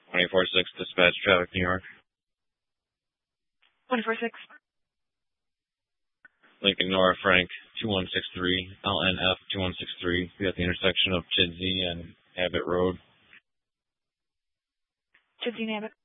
24-6 dispatch traffic, New York. 24-6. Lincoln Nora Frank 2163, LNF 2163. Be at the intersection of Chidsey and Abbott Road. Chidsey and Abbott.